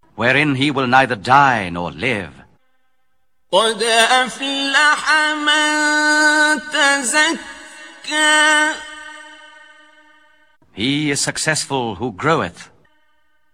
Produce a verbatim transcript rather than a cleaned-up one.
wherein he will neither die nor live. قد أفلح من تزكى. He is successful who groweth.